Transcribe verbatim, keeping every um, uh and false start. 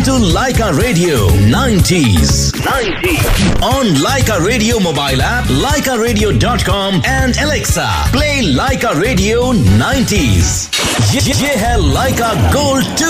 to Laika Radio nineties. nineties. On Laika Radio mobile app, laika radio dot com and Alexa, play Laika Radio nineties. ये ये है Laika Gold two.